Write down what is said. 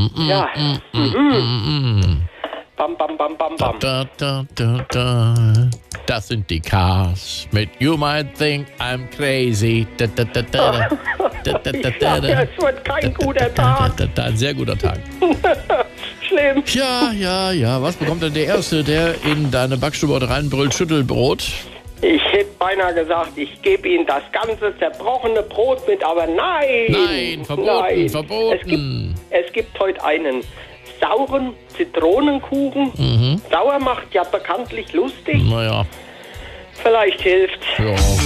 Ja. Bam, bam, bam, bam, bam. Da. Das sind die Cars mit You Might Think I'm Crazy. Ich sag ja, es wird kein guter Tag. Ein sehr guter Tag. Schlimm. Ja. Was bekommt denn der Erste, der in deine Backstube reinbrüllt? Schüttelbrot? Ich hätte beinahe gesagt, ich gebe Ihnen das ganze zerbrochene Brot mit, aber nein. Nein, verboten. Es gibt heute einen sauren Zitronenkuchen. Sauer macht ja bekanntlich lustig. Naja. Vielleicht hilft's. Ja.